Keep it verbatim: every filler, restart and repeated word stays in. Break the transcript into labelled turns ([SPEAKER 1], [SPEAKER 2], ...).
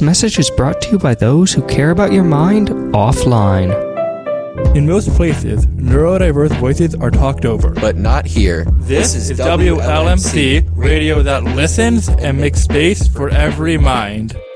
[SPEAKER 1] message is brought to you by those who care about your mind offline.
[SPEAKER 2] In most places, neurodiverse voices are talked over.
[SPEAKER 3] But not here.
[SPEAKER 2] This, this is W L M C, radio that listens and makes space for every mind.